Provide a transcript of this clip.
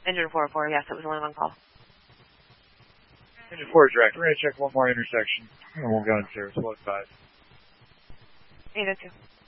Engine 404, yes, it was only one call. Engine 4 direct. We're going to check one more intersection, and we'll go into service. 1-5. 802.